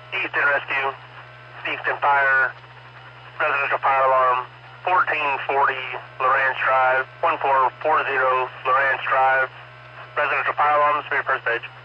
Easton Rescue, Easton Fire, residential fire alarm, 1440 Lawrence Drive, 1440 Lawrence Drive, residential fire alarm, 3 first stage.